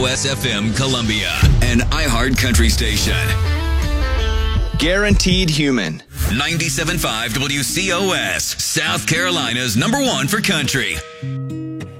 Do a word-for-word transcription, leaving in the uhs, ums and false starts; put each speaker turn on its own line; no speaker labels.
S F M Columbia, an iHeart country station.
Guaranteed Human.
ninety-seven point five W C O S, South Carolina's number one for country.